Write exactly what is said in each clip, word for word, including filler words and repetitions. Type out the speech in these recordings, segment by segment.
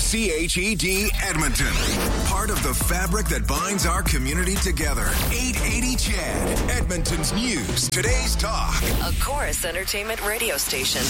C H E D Edmonton. Part of the fabric that binds our community together. eight eighty C H E D, Edmonton's news. Today's talk. A Chorus Entertainment radio station.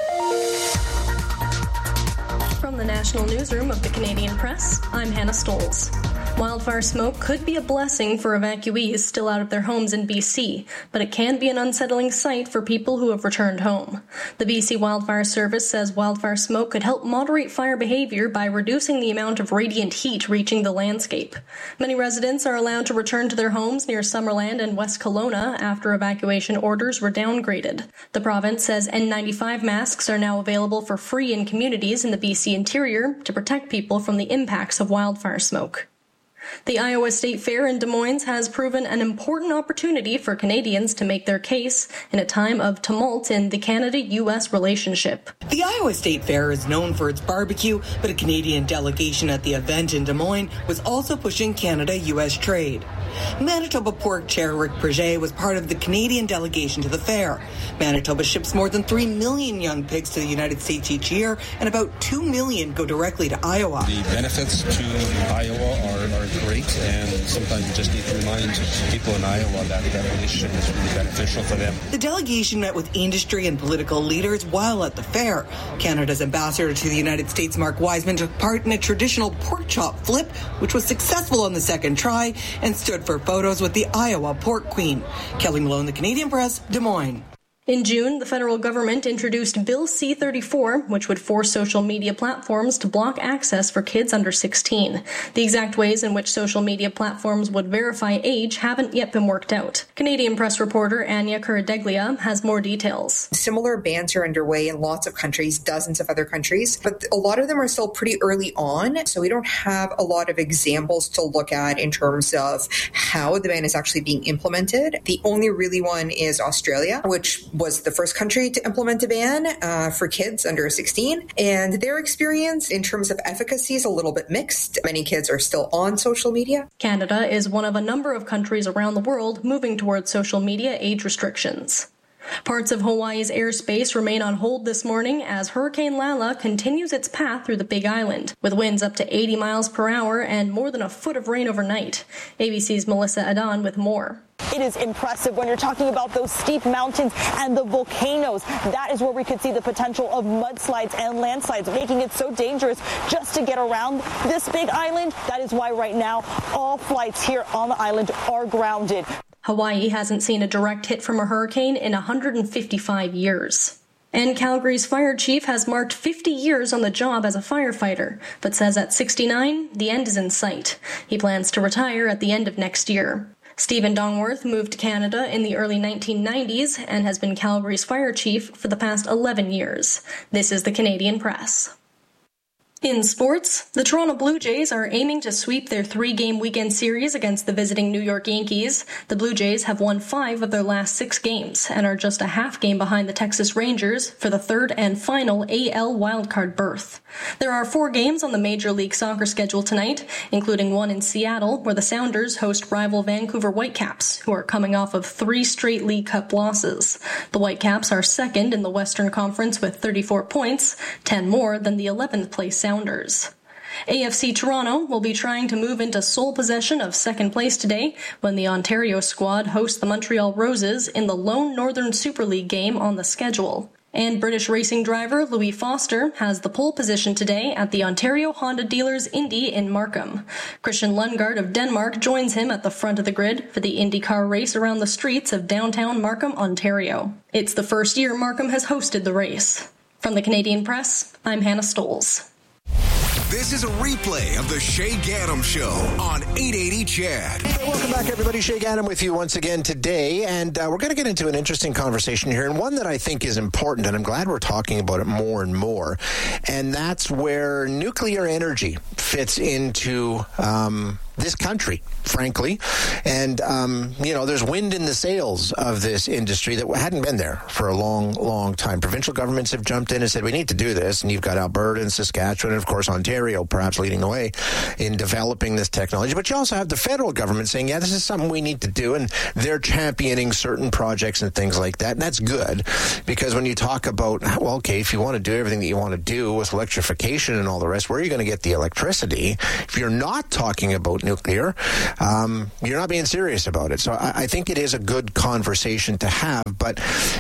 From the National Newsroom of the Canadian Press, I'm Hannah Stolz. Wildfire smoke could be a blessing for evacuees still out of their homes in B C, but it can be an unsettling sight for people who have returned home. The B C Wildfire Service says wildfire smoke could help moderate fire behavior by reducing the amount of radiant heat reaching the landscape. Many residents are allowed to return to their homes near Summerland and West Kelowna after evacuation orders were downgraded. The province says N ninety-five masks are now available for free in communities in the B C interior to protect people from the impacts of wildfire smoke. The Iowa State Fair in Des Moines has proven an important opportunity for Canadians to make their case in a time of tumult in the Canada U S relationship. The Iowa State Fair is known for its barbecue, but a Canadian delegation at the event in Des Moines was also pushing Canada U S trade. Manitoba Pork Chair Rick Preget was part of the Canadian delegation to the fair. Manitoba ships more than three million young pigs to the United States each year, and about two million go directly to Iowa. The benefits to Iowa are, are great, and sometimes you just need to remind people in Iowa that that relationship is really beneficial for them. The delegation met with industry and political leaders while at the fair. Canada's ambassador to the United States, Mark Wiseman, took part in a traditional pork chop flip, which was successful on the second try, and stood for photos with the Iowa Pork Queen. Kelly Malone, the Canadian Press, Des Moines. In June, the federal government introduced Bill C thirty-four, which would force social media platforms to block access for kids under sixteen. The exact ways in which social media platforms would verify age haven't yet been worked out. Canadian Press reporter Anya Kuradeglia has more details. Similar bans are underway in lots of countries, dozens of other countries, but a lot of them are still pretty early on, so we don't have a lot of examples to look at in terms of how the ban is actually being implemented. The only really one is Australia, which was the first country to implement a ban uh, for kids under sixteen. And their experience in terms of efficacy is a little bit mixed. Many kids are still on social media. Canada is one of a number of countries around the world moving towards social media age restrictions. Parts of Hawaii's airspace remain on hold this morning as Hurricane Lala continues its path through the Big Island, with winds up to eighty miles per hour and more than a foot of rain overnight. A B C's Melissa Adon with more. It is impressive when you're talking about those steep mountains and the volcanoes. That is where we could see the potential of mudslides and landslides, making it so dangerous just to get around this big island. That is why right now all flights here on the island are grounded. Hawaii hasn't seen a direct hit from a hurricane in one hundred fifty-five years. And Calgary's fire chief has marked fifty years on the job as a firefighter, but says at sixty-nine, the end is in sight. He plans to retire at the end of next year. Stephen Dongworth moved to Canada in the early nineteen nineties and has been Calgary's fire chief for the past eleven years. This is the Canadian Press. In sports, the Toronto Blue Jays are aiming to sweep their three-game weekend series against the visiting New York Yankees. The Blue Jays have won five of their last six games and are just a half game behind the Texas Rangers for the third and final A L wildcard berth. There are four games on the Major League Soccer schedule tonight, including one in Seattle, where the Sounders host rival Vancouver Whitecaps, who are coming off of three straight League Cup losses. The Whitecaps are second in the Western Conference with thirty-four points, ten more than the eleventh place Sounders. A F C Toronto will be trying to move into sole possession of second place today when the Ontario squad hosts the Montreal Roses in the lone Northern Super League game on the schedule. And British racing driver Louis Foster has the pole position today at the Ontario Honda Dealers Indy in Markham. Christian Lundgaard of Denmark joins him at the front of the grid for the IndyCar race around the streets of downtown Markham, Ontario. It's the first year Markham has hosted the race. From the Canadian Press, I'm Hannah Stolz. This is a replay of the Shay Gaddam Show on eight eighty C H E D. Hey, welcome back, everybody. Shay Gaddam with you once again today, and uh, we're going to get into an interesting conversation here, and one that I think is important, and I'm glad we're talking about it more and more, and that's where nuclear energy fits into um, this country, frankly. And, um, you know, there's wind in the sails of this industry that hadn't been there for a long, long time. Provincial governments have jumped in and said, we need to do this. And you've got Alberta and Saskatchewan and, of course, Ontario perhaps leading the way in developing this technology. But you also have the federal government saying, yeah, this is something we need to do. And they're championing certain projects and things like that. And that's good, because when you talk about, well, okay, if you want to do everything that you want to do with electrification and all the rest, where are you going to get the electricity? If you're not talking about nuclear, um, you're not being serious about it. So I, I think it is a good conversation to have, but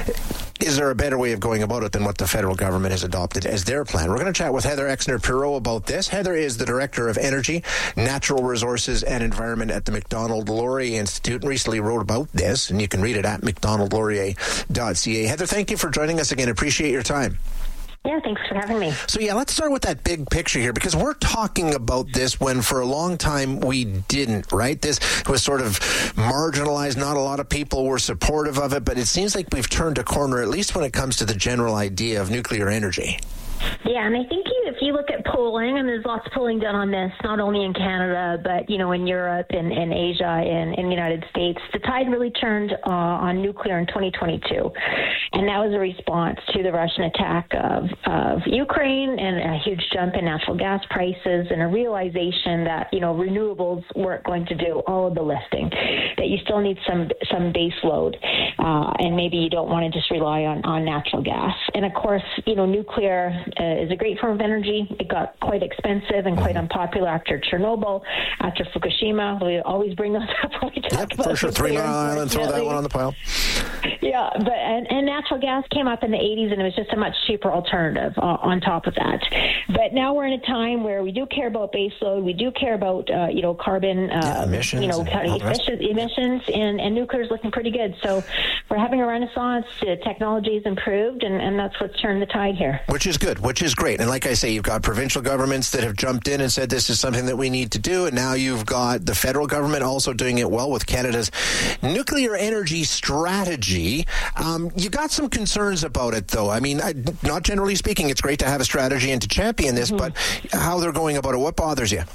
is there a better way of going about it than what the federal government has adopted as their plan? We're going to chat with Heather Exner-Pirot about this. Heather is the Director of Energy, Natural Resources and Environment at the Macdonald Laurier Institute, and recently wrote about this, and you can read it at macdonald laurier dot c a. Heather, thank you for joining us again. Appreciate your time. Yeah, thanks for having me. So, yeah, let's start with that big picture here, because we're talking about this when for a long time we didn't, right? This was sort of marginalized. Not a lot of people were supportive of it, but it seems like we've turned a corner, at least when it comes to the general idea of nuclear energy. Yeah, and I think if you look at polling, and there's lots of polling done on this, not only in Canada, but, you know, in Europe and, and Asia and in the United States, the tide really turned uh, on nuclear in twenty twenty-two. And that was a response to the Russian attack of, of Ukraine and a huge jump in natural gas prices and a realization that, you know, renewables weren't going to do all of the lifting, that you still need some, some base load, uh, and maybe you don't want to just rely on, on natural gas. And, of course, you know, nuclear Uh, is a great form of energy. It got quite expensive and quite unpopular after Chernobyl, after Fukushima. We always bring those up when we talk yep, about for sure. Three Mile Island, throw that one on the pile. Yeah, but and, and natural gas came up in the eighties, and it was just a much cheaper alternative uh, on top of that. But now we're in a time where we do care about baseload. We do care about uh, you know carbon uh, yeah, emissions, you know emissions, emissions, and and nuclear is looking pretty good. So we're having a renaissance. The technology has improved, and, and that's what's turned the tide here. Which is good. Which is great. And like I say, you've got provincial governments that have jumped in and said this is something that we need to do. And now you've got the federal government also doing it well with Canada's nuclear energy strategy. Um, you got some concerns about it, though. I mean, I, not generally speaking, it's great to have a strategy and to champion this, mm-hmm. but how they're going about it, what bothers you?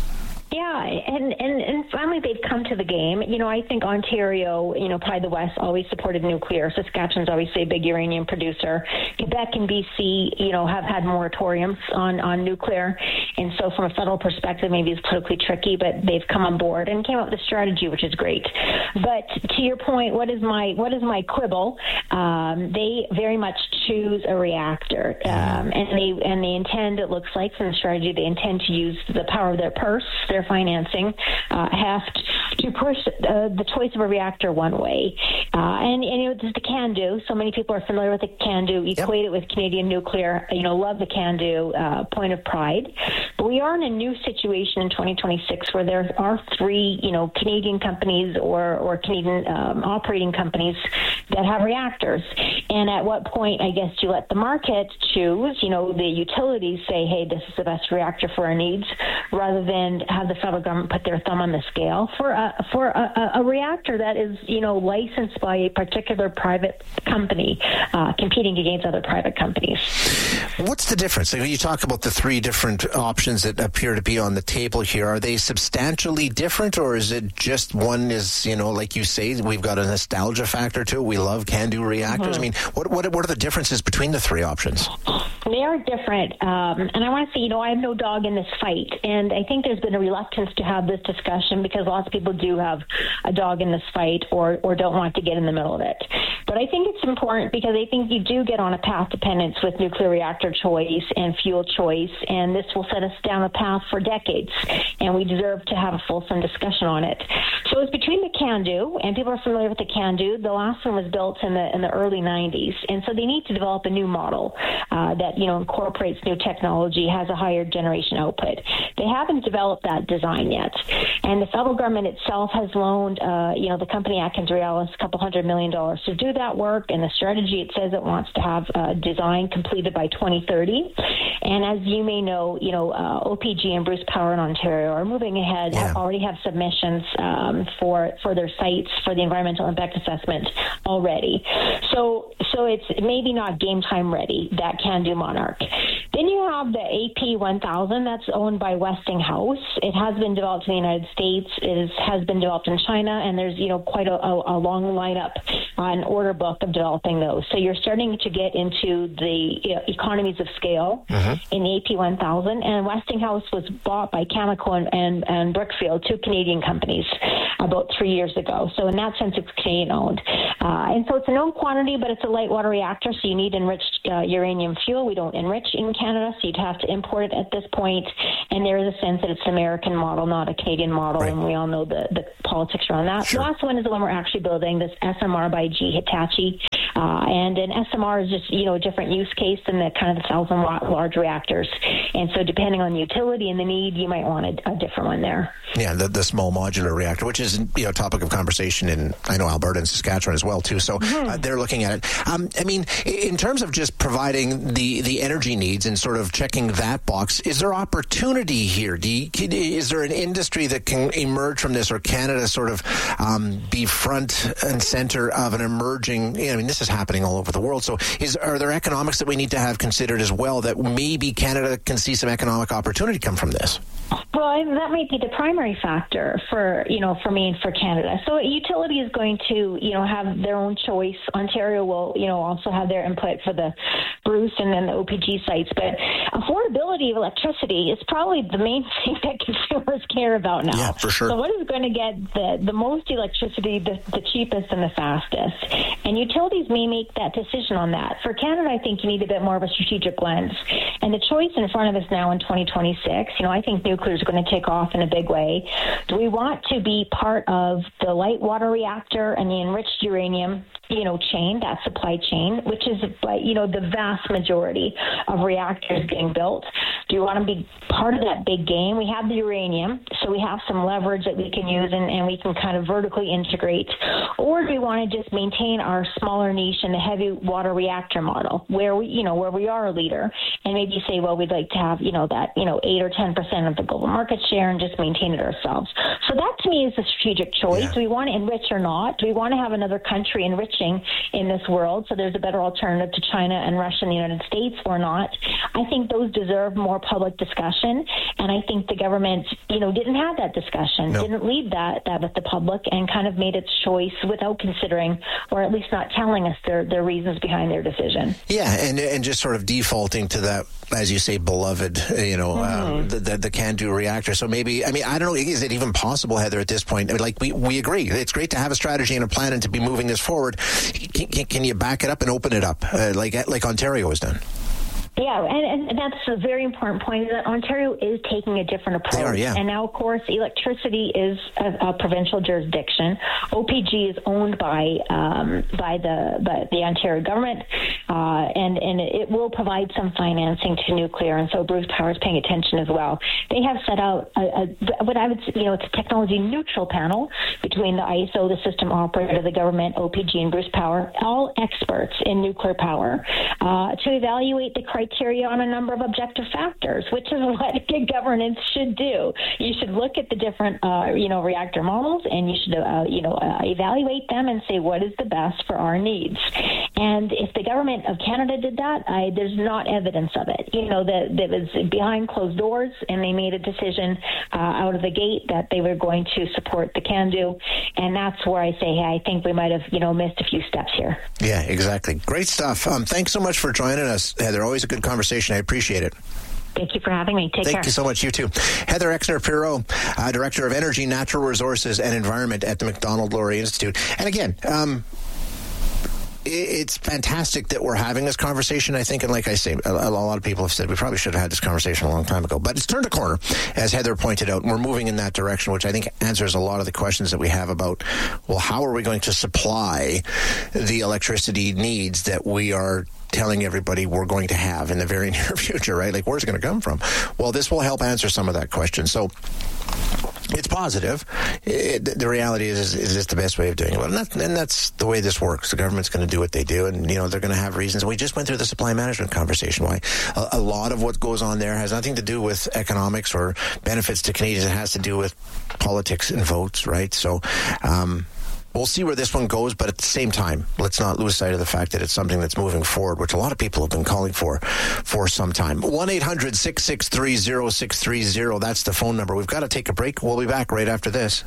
Yeah, and, and, and finally they've come to the game. You know, I think Ontario, you know, probably the West, always supported nuclear. Saskatchewan's obviously a big uranium producer. Quebec and B C, you know, have had moratoriums on, on nuclear. And so from a federal perspective, maybe it's politically tricky, but they've come on board and came up with a strategy, which is great. But to your point, what is my what is my quibble? Um, they very much choose a reactor. Um, and they and they intend, it looks like from the strategy, they intend to use the power of their purse, their financing, uh, heft, to push uh, the choice of a reactor one way. Uh, and, and, you know, there's the CANDU. So many people are familiar with the CANDU, equate yep. it with Canadian nuclear, you know, love the CANDU, uh, point of pride. But we are in a new situation in twenty twenty-six where there are three, you know, Canadian companies or, or Canadian um, operating companies that have reactors. And at what point, I guess, do you let the market choose? You know, the utilities say, hey, this is the best reactor for our needs, rather than have the federal government put their thumb on the scale for a, for a, a reactor that is, you know, licensed by a particular private company, uh, competing against other private companies. What's the difference? When you talk about the three different options that appear to be on the table here, are they substantially different, or is it just one is, you know, like you say, we've got a nostalgia factor to it. We love CANDU reactors. Mm-hmm. I mean, what, what what are the differences between the three options? They are different. Um, and I want to say, you know, I have no dog in this fight. And I think there's been a reluctance to have this discussion because lots of people do have a dog in this fight or, or don't want to get in the middle of it. But I think it's important because I think you do get on a path dependence with nuclear reactor choice and fuel choice, and this will set us down a path for decades, and we deserve to have a fulsome discussion on it. So it's between the CANDU, and people are familiar with the CANDU. The last one was built in the in the early nineties, and so they need to develop a new model uh, that, you know, incorporates new technology, has a higher generation output. They haven't developed that design yet, and the federal government itself has loaned, uh, you know, the company AtkinsRéalis a couple hundred million dollars to do that work, and the strategy, it says it wants to have uh, design completed by twenty thirty. And as you may know, you know, uh, O P G and Bruce Power in Ontario are moving ahead, yeah. have already have submissions um, for for their sites for the environmental impact assessment already. So so it's maybe not game time ready, that CANDU Monarch. Then you have the A P one thousand that's owned by Westinghouse. It has been developed in the United States. It is, has been developed in China, and there's, you know, quite a, a, a long lineup, uh, an order book of developing those. So you're starting to get into the you know, economies of scale mm-hmm. in the A P one thousand, and Westinghouse was bought by Cameco and, and, and Brookfield, two Canadian companies, about three years ago. So in that sense, it's Canadian-owned. Uh, and so it's a known quantity, but it's a light water reactor, so you need enriched uh, uranium fuel. We don't enrich in Canada, so you'd have to import it at this point. And there is a sense that it's an American model, not a Canadian model, right. And we all know the, the politics around that. Sure. The last one is the one we're actually building, this S M R by G Hitachi. Uh, and an S M R is just, you know, a different use case than the kind of the thousand watt large reactors. And so depending on the utility and the need, you might want a, a different one there. Yeah, the, the small modular reactor, which is, you know, topic of conversation in, I know, Alberta and Saskatchewan as well, too. So mm-hmm. uh, they're looking at it. Um, I mean, in terms of just providing the, the energy needs and sort of checking that box, is there opportunity here? Do you, is there an industry that can emerge from this, or Canada sort of um, be front and center of an emerging, you know, I mean, this is happening all over the world. So is are there economics that we need to have considered as well, that maybe Canada can see some economic opportunity come from this? Well, that might be the primary factor for, you know, for me and for Canada. So a utility is going to, you know, have their own choice. Ontario will, you know, also have their input for the Bruce and then the O P G sites. But affordability of electricity is probably the main thing that consumers care about now. Yeah, for sure. So what is going to get the, the most electricity, the, the cheapest and the fastest? And utilities may make that decision on that. For Canada, I think you need a bit more of a strategic lens. And the choice in front of us now in twenty twenty-six, you know, I think nuclear is going to take off in a big way. Do we want to be part of the light water reactor and the enriched uranium, you know, chain, that supply chain, which is, you know, the vast majority of reactors being built? Do you want to be part of that big game? We have the uranium, so we have some leverage that we can use, and, and we can kind of vertically integrate. Or do we want to just maintain our smaller niche in the heavy water reactor model, where we, you know, where we are a leader, and maybe say, well, we'd like to have, you know, that, you know, eight or ten percent of the global market share and just maintain it ourselves. So that to me is the strategic choice. Yeah. Do we want to enrich or not? Do we want to have another country enriching in this world, so there's a better alternative to China and Russia and the United States, or not? I think those deserve more public discussion, and I think the government, you know, didn't have that discussion, no. didn't lead that, that with the public, and kind of made its choice without considering, or at least not telling us their, their reasons behind their decision. Yeah, and and just sort of defaulting to that, as you say, beloved, you know, mm-hmm. um, the, the the can-do reactor. So maybe, I mean, I don't know, is it even possible, Heather, at this point? I mean, like, we, we agree. It's great to have a strategy and a plan and to be moving this forward. Can, can, can you back it up and open it up, uh, like like Ontario has done? Yeah, and, and that's a very important point, is that Ontario is taking a different approach. They are, yeah. And now, of course, electricity is a, a provincial jurisdiction. O P G is owned by um, by the by the Ontario government, uh, and, and it will provide some financing to nuclear, and so Bruce Power is paying attention as well. They have set out a, a, what I would say, you know, it's a technology-neutral panel between the I S O, the system operator, the government, O P G, and Bruce Power, all experts in nuclear power, uh, to evaluate the criteria criteria on a number of objective factors, which is what good governance should do. You should look at the different, uh, you know, reactor models, and you should, uh, you know, uh, evaluate them and say what is the best for our needs. And if the government of Canada did that, I, there's not evidence of it. You know, that, that was behind closed doors, and they made a decision uh, out of the gate that they were going to support the can-do, and that's where I say, hey, I think we might have, you know, missed a few steps here. Yeah, exactly. Great stuff. Um, thanks so much for joining us, Heather. Always a good conversation. I appreciate it. Thank you for having me. Take Thank care. Thank you so much. You too. Heather Exner-Pirro, uh, Director of Energy, Natural Resources and Environment at the Macdonald-Laurier Institute. And again, um, it's fantastic that we're having this conversation, I think. And like I say, a, a lot of people have said we probably should have had this conversation a long time ago. But it's turned a corner, as Heather pointed out, and we're moving in that direction, which I think answers a lot of the questions that we have about, well, how are we going to supply the electricity needs that we are telling everybody we're going to have in the very near future, right? Like, where's it going to come from? Well, this will help answer some of that question. So it's positive. It, the reality is, is, is this the best way of doing it? Well, and, that, and that's the way this works. The government's going to do what they do, and, you know, they're going to have reasons. We just went through the supply management conversation. Why a, a lot of what goes on there has nothing to do with economics or benefits to Canadians. It has to do with politics and votes, right? So, um, we'll see where this one goes, but at the same time, let's not lose sight of the fact that it's something that's moving forward, which a lot of people have been calling for for some time. one eight hundred six six three oh six three oh, that's the phone number. We've got to take a break. We'll be back right after this.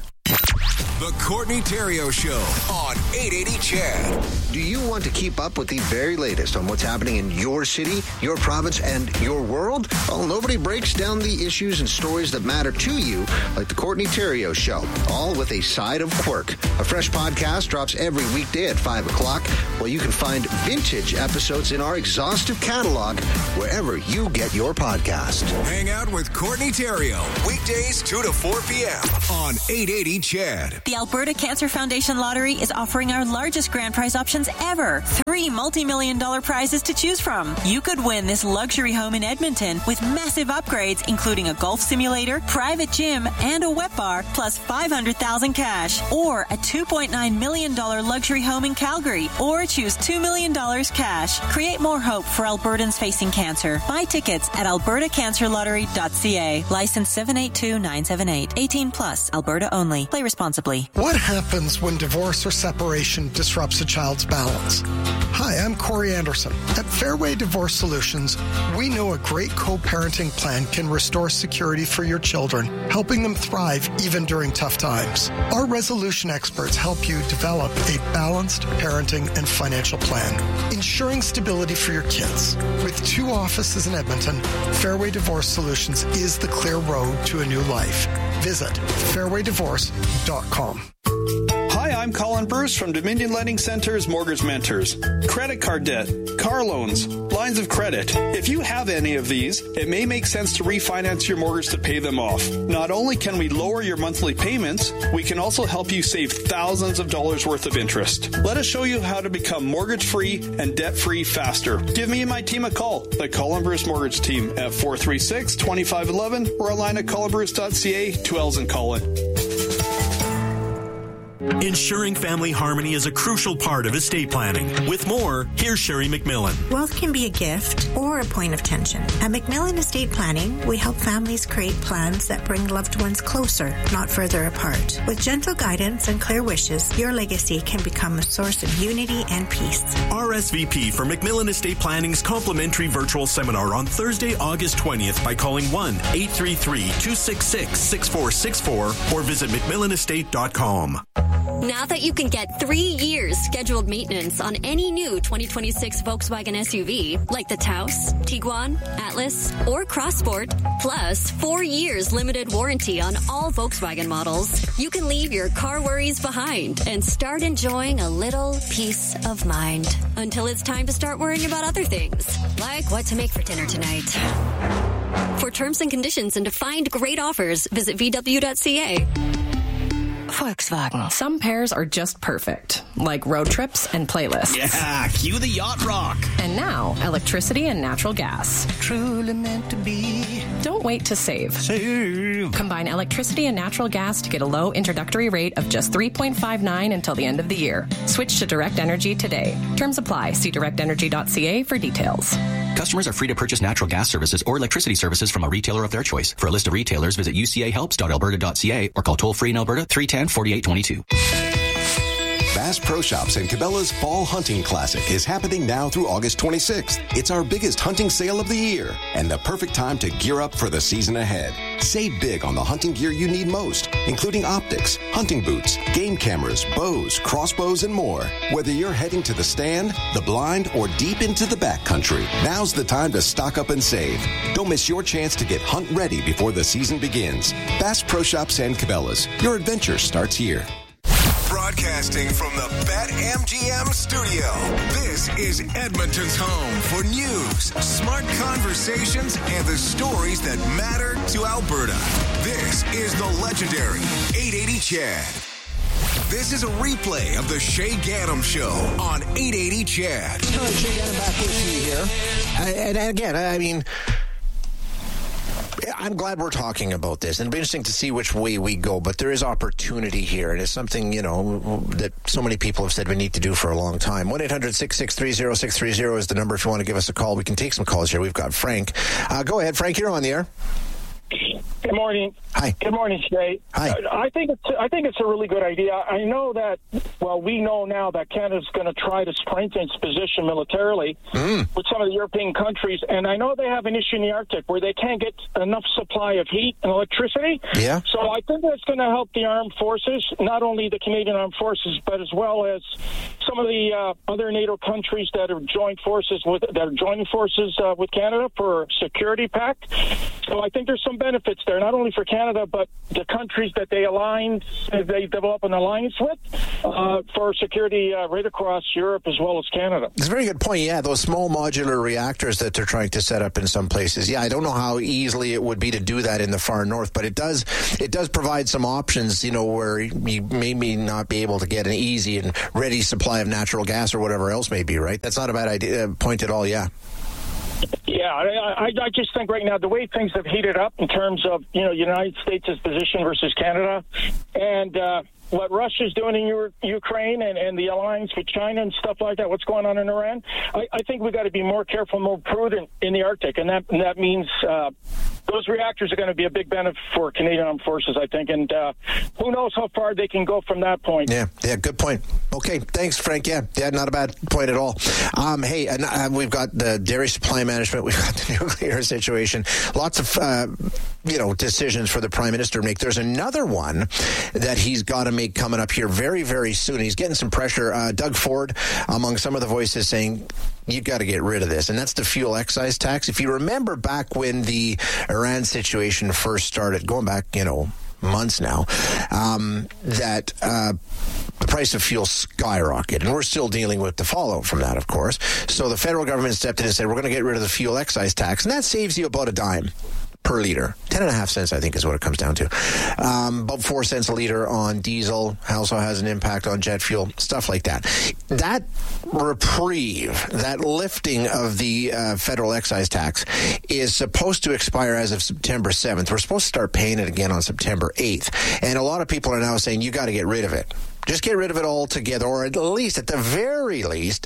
The Courtney Theriault Show on eight eighty C H E D. Do you want to keep up with the very latest on what's happening in your city, your province, and your world? Well, nobody breaks down the issues and stories that matter to you like the Courtney Theriault Show, all with a side of quirk. A fresh podcast drops every weekday at five o'clock, while you can find vintage episodes in our exhaustive catalog wherever you get your podcast. Hang out with Courtney Theriault, weekdays two to four p.m. on eight eighty C H E D. The Alberta Cancer Foundation Lottery is offering our largest grand prize options ever. Three multi-million dollar prizes to choose from. You could win this luxury home in Edmonton with massive upgrades, including a golf simulator, private gym, and a wet bar, plus five hundred thousand cash. Or a two point nine million dollars luxury home in Calgary. Or choose two million dollars cash. Create more hope for Albertans facing cancer. Buy tickets at alberta cancer lottery dot c a. License seven eight two nine seven eight. eighteen plus. Alberta only. Play responsibly. What happens when divorce or separation disrupts a child's balance? Hi, I'm Corey Anderson. At Fairway Divorce Solutions, we know a great co-parenting plan can restore security for your children, helping them thrive even during tough times. Our resolution experts help you develop a balanced parenting and financial plan, ensuring stability for your kids. With two offices in Edmonton, Fairway Divorce Solutions is the clear road to a new life. Visit fairway divorce dot com. Hi, I'm Colin Bruce from Dominion Lending Center's Mortgage Mentors. Credit card debt, car loans, lines of credit. If you have any of these, it may make sense to refinance your mortgage to pay them off. Not only can we lower your monthly payments, we can also help you save thousands of dollars worth of interest. Let us show you how to become mortgage-free and debt-free faster. Give me and my team a call, the Colin Bruce Mortgage Team, at four three six, two five one one or online at colin bruce dot c a. Two L's in Colin. Ensuring family harmony is a crucial part of estate planning. With more, here's Sherry McMillan. Wealth can be a gift or a point of tension. At McMillan Estate Planning, we help families create plans that bring loved ones closer, not further apart. With gentle guidance and clear wishes, your legacy can become a source of unity and peace. R S V P for McMillan Estate Planning's complimentary virtual seminar on Thursday, August twentieth by calling one eight three three, two six six, six four six four or visit mcmillan estate dot com. Now that you can get three years scheduled maintenance on any new twenty twenty-six Volkswagen S U V, like the Taos, Tiguan, Atlas, or Crossport, plus four years limited warranty on all Volkswagen models, you can leave your car worries behind and start enjoying a little peace of mind until it's time to start worrying about other things, like what to make for dinner tonight. For terms and conditions and to find great offers, visit v w dot c a. Volkswagen. Some pairs are just perfect, like road trips and playlists. Yeah, cue the yacht rock. And now, electricity and natural gas. Truly meant to be. Don't wait to save. Save. Combine electricity and natural gas to get a low introductory rate of just three point five nine until the end of the year. Switch to Direct Energy today. Terms apply. See direct energy dot c a for details. Customers are free to purchase natural gas services or electricity services from a retailer of their choice. For a list of retailers, visit u c a helps dot alberta dot c a or call toll-free in Alberta three one zero, four eight two two. Bass Pro Shops and Cabela's Fall Hunting Classic is happening now through August twenty-sixth. It's our biggest hunting sale of the year and the perfect time to gear up for the season ahead. Save big on the hunting gear you need most, including optics, hunting boots, game cameras, bows, crossbows, and more. Whether you're heading to the stand, the blind, or deep into the backcountry, now's the time to stock up and save. Don't miss your chance to get hunt ready before the season begins. Bass Pro Shops and Cabela's. Your adventure starts here. Broadcasting from the BetMGM studio, this is Edmonton's home for news, smart conversations, and the stories that matter to Alberta. This is the legendary eight eighty C H E D. This is a replay of the Shay Gaddam Show on eight eighty C H E D. Shay Gaddam back with you here. Uh, and again, I mean... I'm glad we're talking about this, and it'll be interesting to see which way we go, but there is opportunity here, and it's something, you know, that so many people have said we need to do for a long time. one eight hundred, six six three, oh six three oh is the number if you want to give us a call. We can take some calls here. We've got Frank. Uh, go ahead, Frank, you're on the air. Good morning. Hi. Good morning, Shay. Hi. I think it's I think it's a really good idea. I know that. Well, we know now that Canada's going to try to strengthen its position militarily mm. with some of the European countries, and I know they have an issue in the Arctic where they can't get enough supply of heat and electricity. Yeah. So I think that's going to help the armed forces, not only the Canadian armed forces, but as well as some of the uh, other NATO countries that are joined forces with that are joining forces uh, with Canada for security pact. So I think there's some benefits there, not only for Canada, but the countries that they aligned, they develop an alliance with uh, for security uh, right across Europe as well as Canada. It's a very good point. Yeah, those small modular reactors that they're trying to set up in some places. Yeah, I don't know how easily it would be to do that in the far north, but it does it does provide some options, you know, where you maybe not be able to get an easy and ready supply of natural gas or whatever else may be, right? That's not a bad idea, point at all, yeah. Yeah, I, I, I just think right now the way things have heated up in terms of, you know, United States' position versus Canada and uh, what Russia's doing in Euro- Ukraine and, and the alliance with China and stuff like that, what's going on in Iran, I, I think we've got to be more careful, more prudent in the Arctic, and that, and that means uh, those reactors are going to be a big benefit for Canadian Armed Forces, I think, and uh, who knows how far they can go from that point. Yeah, yeah, good point. Okay, thanks, Frank. Yeah, yeah, not a bad point at all. Um, hey, and, uh, we've got the dairy supply management, we've got the nuclear situation, lots of, uh, you know, decisions for the Prime Minister to make. There's another one that he's got to make coming up here very, very soon. He's getting some pressure. Uh, Doug Ford, among some of the voices, saying, you've got to get rid of this, and that's the fuel excise tax. If you remember back when the Iran situation first started, going back, you know, months now, um, that uh, the price of fuel skyrocketed, and we're still dealing with the fallout from that, of course. So the federal government stepped in and said, we're going to get rid of the fuel excise tax, and that saves you about a dime per liter. Ten and a half cents, I think, is what it comes down to. Um, about four cents a liter on diesel. Also has an impact on jet fuel, stuff like that. That reprieve, that lifting of the uh, federal excise tax is supposed to expire as of September seventh. We're supposed to start paying it again on September eighth. And a lot of people are now saying, you got to get rid of it. Just get rid of it altogether, or at least, at the very least,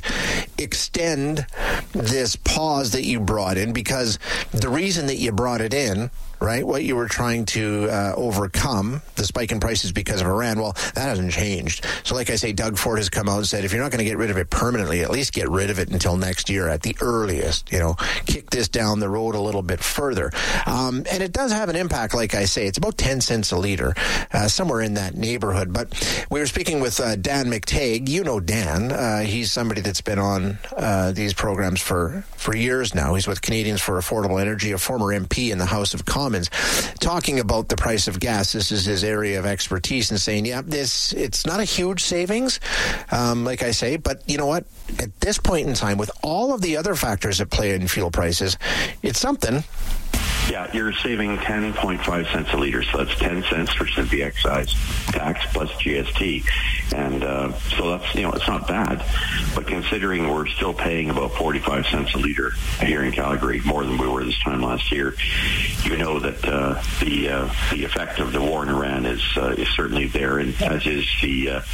extend this pause that you brought in, because the reason that you brought it in, right, what you were trying to uh, overcome, the spike in prices because of Iran, well, that hasn't changed. So like I say, Doug Ford has come out and said, if you're not going to get rid of it permanently, at least get rid of it until next year at the earliest, you know, kick this down the road a little bit further. Um, and it does have an impact, like I say. It's about ten cents a liter, uh, somewhere in that neighborhood. But we were speaking with uh, Dan McTague. You know Dan. Uh, he's somebody that's been on uh, these programs for, for years now. He's with Canadians for Affordable Energy, a former M P in the House of Commons. Talking about the price of gas. This is his area of expertise, and saying, yeah, this it's not a huge savings, um, like I say, but you know what? At this point in time, with all of the other factors at play in fuel prices, it's something. Yeah, you're saving ten point five cents a liter, so that's ten cents for the excise tax plus G S T. And uh, so that's, you know, it's not bad. But considering we're still paying about forty-five cents a liter here in Calgary, more than we were this time last year, you know that uh, the uh, the effect of the war in Iran is, uh, is certainly there, and as is the uh,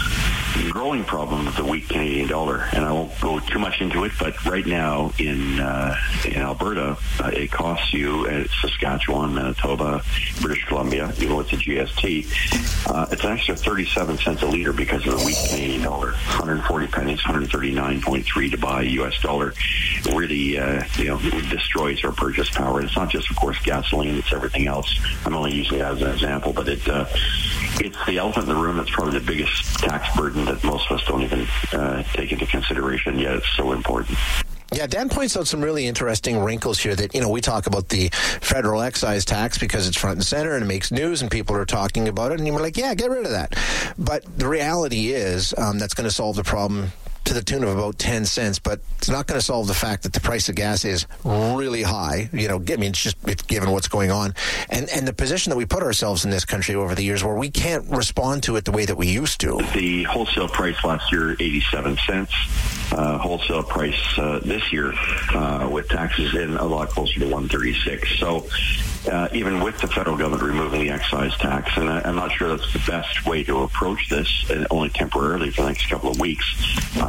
growing problem of the weak Canadian dollar. And I won't go too much into it, but right now in uh, in Alberta, uh, it costs you at Saskatchewan, Manitoba, British Columbia, even with the G S T, uh, it's an extra thirty-seven cents a liter because of the weak Canadian dollar. one hundred forty pennies, one hundred thirty-nine point three to buy U S dollar. It really, uh, you know, destroys our purchase power. It's not just, of course, gasoline; it's everything else. I'm only using that as an example, but it uh, it's the elephant in the room. That's probably the biggest tax burden that most of us don't even uh, take into consideration. Yet it's so important. Yeah, Dan points out some really interesting wrinkles here that, you know, we talk about the federal excise tax because it's front and center and it makes news and people are talking about it. And you're like, yeah, get rid of that. But the reality is um, that's going to solve the problem to the tune of about ten cents, but it's not going to solve the fact that the price of gas is really high. You know, I mean, it's just it's given what's going on. And and the position that we put ourselves in this country over the years where we can't respond to it the way that we used to. The wholesale price last year, eighty-seven cents. Uh, wholesale price uh, this year uh, with taxes in a lot closer to one thirty-six. So uh, even with the federal government removing the excise tax, and I, I'm not sure that's the best way to approach this, uh, only temporarily for the next couple of weeks, uh,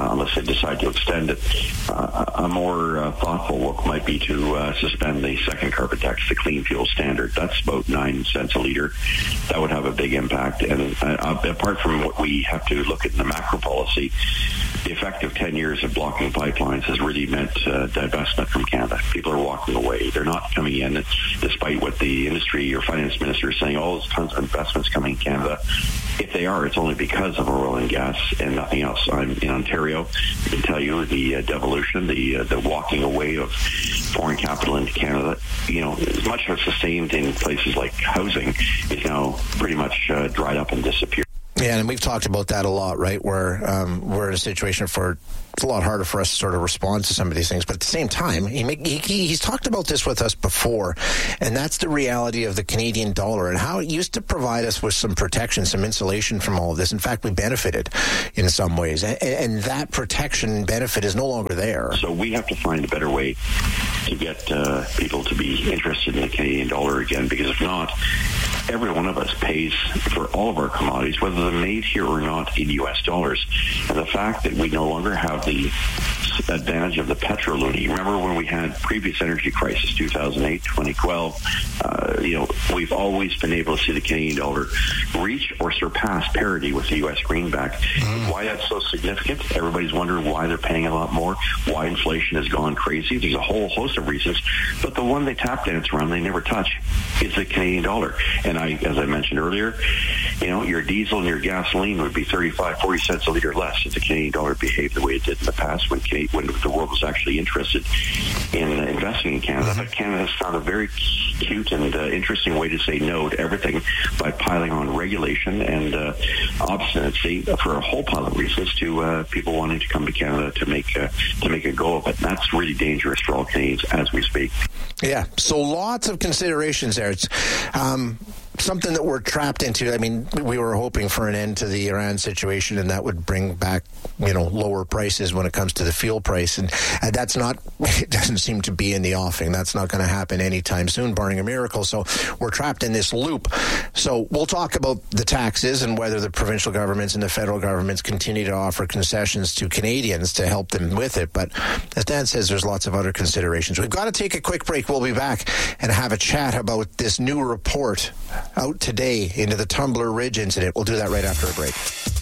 unless they decide to extend it. Uh, a more uh, thoughtful look might be to uh, suspend the second carbon tax, the clean fuel standard. That's about nine cents a litre. That would have a big impact. And uh, apart from what we have to look at in the macro policy, the effect of ten years of blocking pipelines has really meant uh, divestment from Canada. People are walking away. They're not coming in, despite what the industry or finance minister is saying, oh, there's tons of investments coming in Canada. If they are, it's only because of oil and gas and nothing else. I'm in Ontario. I can tell you the uh, devolution, the uh, the walking away of foreign capital into Canada, you know, as much as sustained in places like housing, is now pretty much uh, dried up and disappeared. Yeah, and we've talked about that a lot, right, where um, we're in a situation for it's a lot harder for us to sort of respond to some of these things. But at the same time, he, make, he he's talked about this with us before, and that's the reality of the Canadian dollar and how it used to provide us with some protection, some insulation from all of this. In fact, we benefited in some ways, and, and that protection and benefit is no longer there. So we have to find a better way to get uh, people to be interested in the Canadian dollar again, because if not, every one of us pays for all of our commodities, whether they're made here or not, in U S dollars. And the fact that we no longer have the advantage of the petroloonie. Remember when we had previous energy crisis, two thousand eight, twenty twelve, uh, you know, we've always been able to see the Canadian dollar reach or surpass parity with the U S greenback. Mm. Why that's so significant? Everybody's wondering why they're paying a lot more, why inflation has gone crazy. There's a whole host of reasons, but the one they tap dance around, they never touch, is the Canadian dollar. And I, as I mentioned earlier, you know, your diesel and your gasoline would be thirty-five, forty cents a litre less if the Canadian dollar behaved the way it did in the past when Canadian, when the world was actually interested in uh, investing in Canada. But Canada has found a very cute and uh, interesting way to say no to everything by piling on regulation and uh, obstinacy for a whole pile of reasons to uh, people wanting to come to Canada to make uh, to make a go of it. And that's really dangerous for all Canadians as we speak. Yeah, so lots of considerations there. It's um, something that we're trapped into. I mean, we were hoping for an end to the Iran situation, and that would bring back, you know, lower prices when it comes to the fuel price. And, and that's not, it doesn't seem to be in the offing. That's not going to happen anytime soon, barring a miracle. So we're trapped in this loop. So we'll talk about the taxes and whether the provincial governments and the federal governments continue to offer concessions to Canadians to help them with it. But as Dan says, there's lots of other considerations. We've got to take a quick break. We'll be back and have a chat about this new report out today into the Tumbler Ridge incident. We'll do that right after a break.